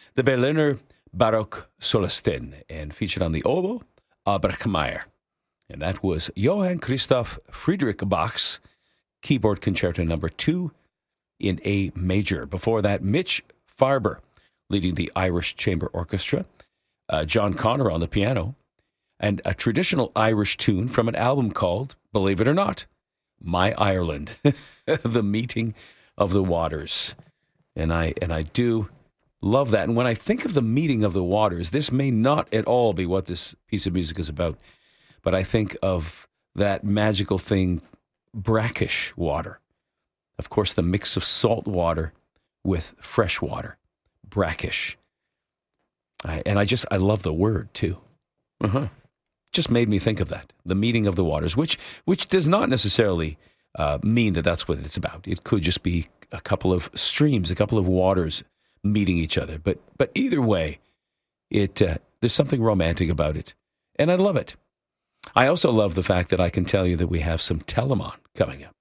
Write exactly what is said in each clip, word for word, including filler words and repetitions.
the Berliner Baroque Solistin, and featured on the oboe, Albrecht Meyer. And that was Johann Christoph Friedrich Bach's Keyboard Concerto Number Two in A major. Before that, Mitch Farber leading the Irish Chamber Orchestra, uh, John Connor on the piano, and a traditional Irish tune from an album called, believe it or not, My Ireland, The Meeting of the Waters. And I and I do love that. And when I think of the meeting of the waters, this may not at all be what this piece of music is about, but I think of that magical thing, brackish water. Of course, the mix of salt water with fresh water, brackish. I, and I just, I love the word too. Uh-huh. Just made me think of that, the meeting of the waters, which which does not necessarily uh, mean that that's what it's about. It could just be a couple of streams, a couple of waters meeting each other. But but either way, it uh, there's something romantic about it, and I love it. I also love the fact that I can tell you that we have some Telemann coming up.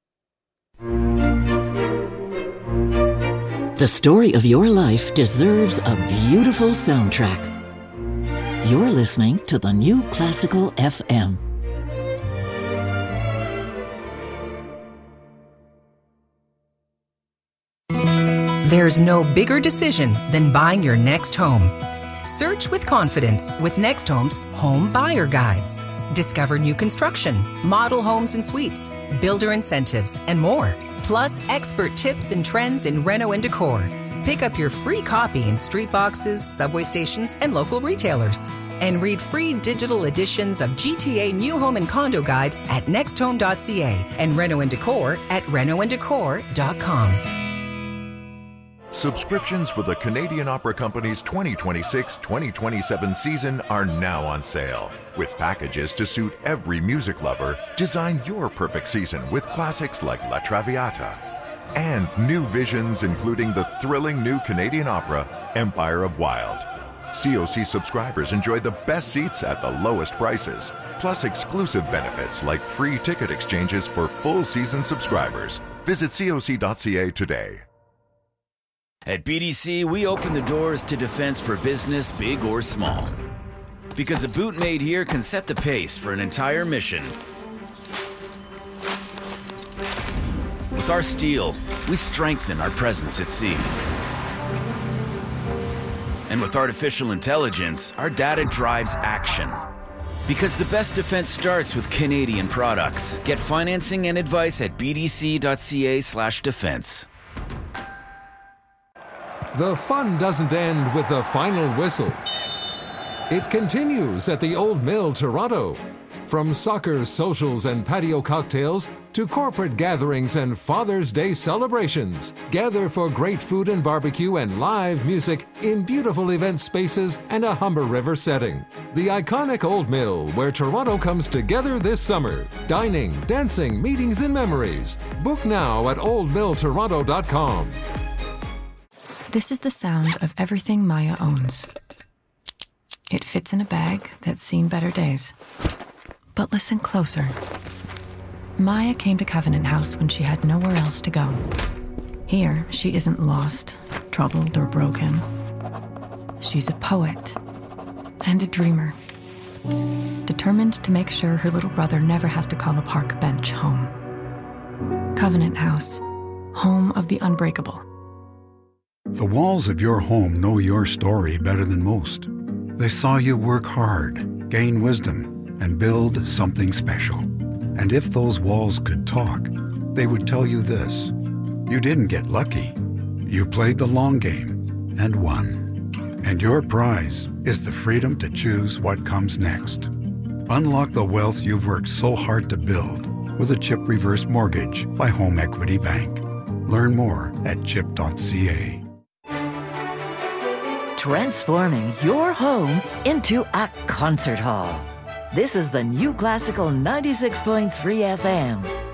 The story of your life deserves a beautiful soundtrack. You're listening to the New Classical F M. There's no bigger decision than buying your next home. Search with confidence with Next Home's Home Buyer Guides. Discover new construction, model homes and suites, builder incentives, and more. Plus, expert tips and trends in reno and decor. Pick up your free copy in street boxes, subway stations, and local retailers. And read free digital editions of G T A New Home and Condo Guide at next home dot c a and Reno and Decor at reno and decor dot com. Subscriptions for the Canadian Opera Company's twenty twenty-six twenty twenty-seven season are now on sale. With packages to suit every music lover, design your perfect season with classics like La Traviata. And new visions including the thrilling new Canadian opera, Empire of Wild. C O C subscribers enjoy the best seats at the lowest prices, plus exclusive benefits like free ticket exchanges for full season subscribers. Visit C O C dot c a today. At B D C, we open the doors to defense for business, big or small. Because a boot made here can set the pace for an entire mission. With our steel, we strengthen our presence at sea. And with artificial intelligence, our data drives action. Because the best defense starts with Canadian products. Get financing and advice at b d c dot c a slash defense. The fun doesn't end with the final whistle. It continues at the Old Mill Toronto. From soccer, socials, and patio cocktails to corporate gatherings and Father's Day celebrations, gather for great food and barbecue and live music in beautiful event spaces and a Humber River setting. The iconic Old Mill, where Toronto comes together this summer. Dining, dancing, meetings, and memories. Book now at old mill toronto dot com. This is the sound of everything Maya owns. It fits in a bag that's seen better days. But listen closer. Maya came to Covenant House when she had nowhere else to go. Here, she isn't lost, troubled, or broken. She's a poet and a dreamer, determined to make sure her little brother never has to call a park bench home. Covenant House, home of the unbreakable. The walls of your home know your story better than most. They saw you work hard, gain wisdom, and build something special. And if those walls could talk, they would tell you this: you didn't get lucky. You played the long game and won. And your prize is the freedom to choose what comes next. Unlock the wealth you've worked so hard to build with a CHIP reverse mortgage by Home Equity Bank. Learn more at chip dot c a. Transforming your home into a concert hall. This is the New Classical ninety-six point three F M.